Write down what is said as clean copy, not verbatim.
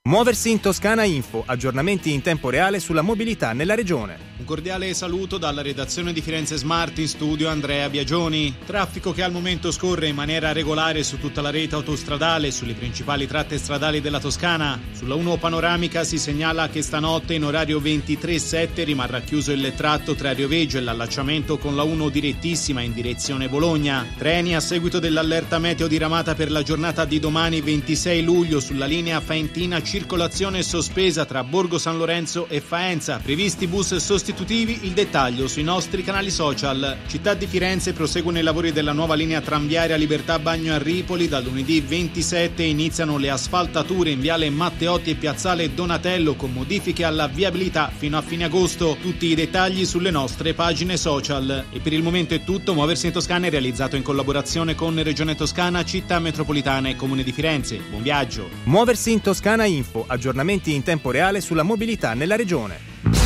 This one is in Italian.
Muoversi in Toscana Info, aggiornamenti in tempo reale sulla mobilità nella regione. Un cordiale saluto dalla redazione di Firenze Smart, in studio Andrea Biagioni. Traffico che al momento scorre in maniera regolare su tutta la rete autostradale, sulle principali tratte stradali della Toscana. Sulla 1 panoramica si segnala che stanotte in orario 23:07 rimarrà chiuso il tratto tra Rioveggio e l'allacciamento con la 1 direttissima in direzione Bologna. Treni a seguito dell'allerta meteo diramata per la giornata di domani 26 luglio sulla linea Faentina, circolazione sospesa tra Borgo San Lorenzo e Faenza. Previsti bus sostitutivi, il dettaglio sui nostri canali social. Città di Firenze proseguono i lavori della nuova linea tranviaria Libertà Bagno a Ripoli. Dal lunedì 27 iniziano le asfaltature in viale Matteotti e piazzale Donatello, con modifiche alla viabilità fino a fine agosto. Tutti i dettagli sulle nostre pagine social. E per il momento è tutto. Muoversi in Toscana è realizzato in collaborazione con Regione Toscana, Città Metropolitana e Comune di Firenze. Buon viaggio. Muoversi in Toscana Info, aggiornamenti in tempo reale sulla mobilità nella regione.